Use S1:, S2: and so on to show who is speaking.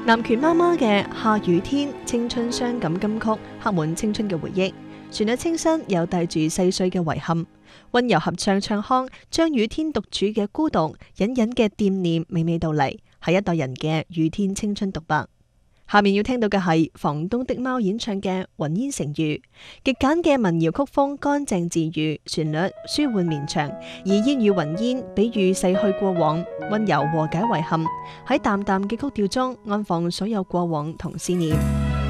S1: 南拳媽媽嘅《下雨天》青春傷感金曲，刻滿青春嘅回憶，旋律清新又帶住細碎嘅遺憾。溫柔合唱唱腔，將雨天獨處嘅孤獨隱隱嘅惦念娓娓道嚟，係一代人嘅雨天青春獨白。下面要聽到嘅係房東的貓演唱嘅《雲煙成雨》，極簡嘅民謠曲風乾淨治愈，旋律舒緩綿長，以煙雨雲煙比喻逝去過往，溫柔和解遺憾，喺淡淡嘅曲調中安放所有過往同思念。